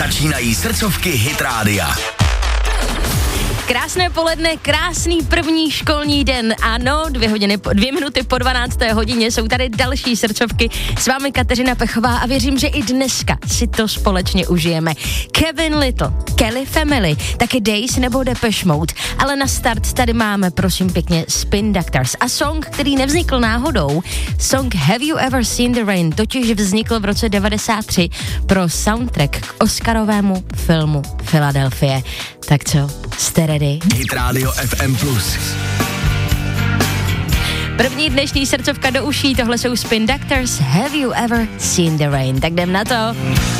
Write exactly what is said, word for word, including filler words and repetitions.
Začínají srdcovky Hit Rádia. Krásné poledne, krásný první školní den. Ano, dvě hodiny, dvě minuty po dvanácté hodině jsou tady další srdcovky. S vámi Kateřina Pechová a věřím, že i dneska si to společně užijeme. Kevin Lyttle, Kelly Family, taky Days nebo Depeche Mode. Ale na start tady máme, prosím pěkně, Spin Doctors a song, který nevznikl náhodou. Song Have You Ever Seen the Rain totiž vznikl v roce devadesát tři pro soundtrack k Oscarovému filmu Philadelphia. Tak co, jste ready? Hit Radio F M plus. První dnešní srdcovka do uší, tohle jsou Spin Doctors, Have You Ever Seen the Rain. Tak jdem na to.